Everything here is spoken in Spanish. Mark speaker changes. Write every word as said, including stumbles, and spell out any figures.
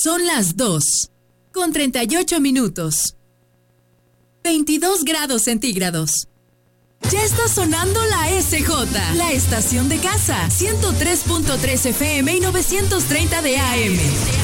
Speaker 1: Son las dos, con treinta y ocho minutos. veintidós grados centígrados. Ya está sonando la S J, la estación de casa, ciento tres punto tres F M y novecientos treinta de A M.